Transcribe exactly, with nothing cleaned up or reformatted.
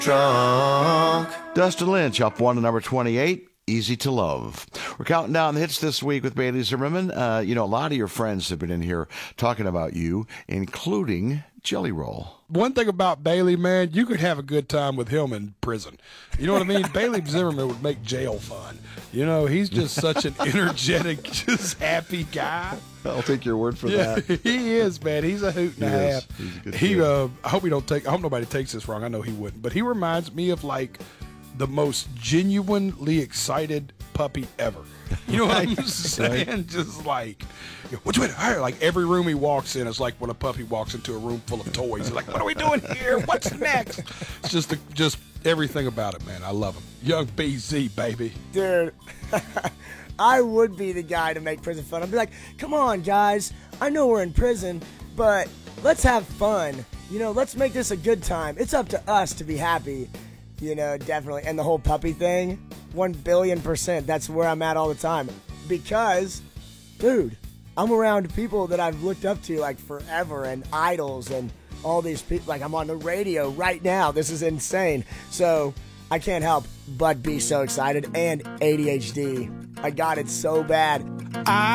Drunk. Dustin Lynch up one to number twenty-eight. Easy to Love. We're counting down the hits this week with Bailey Zimmerman. Uh, you know, a lot of your friends have been in here talking about you, including Jelly Roll. One thing about Bailey, man, you could have a good time with him in prison. You know what I mean? Bailey Zimmerman would make jail fun. You know, he's just such an energetic, just happy guy. I'll take your word for yeah, that. He is, man. He's a hoot and he a is. half. He's a good he, kid. uh, I hope he don't take. I hope nobody takes this wrong. I know he wouldn't, but he reminds me of like the most genuinely excited puppy ever. You know what I'm saying? Right. Just like, what you doing? Like every room he walks in is like when a puppy walks into a room full of toys. He's like, what are we doing here? What's next? It's just, the, just everything about it, man. I love him. Young B Z, baby. Dude, I would be the guy to make prison fun. I'd be like, come on, guys. I know we're in prison, but let's have fun. You know, let's make this a good time. It's up to us to be happy. You know, definitely. And the whole puppy thing, one billion percent. That's where I'm at all the time. Because, dude, I'm around people that I've looked up to, like, forever, and idols, and all these people. Like, I'm on the radio right now. This is insane. So, I can't help but be so excited. And A D H D. I got it so bad. I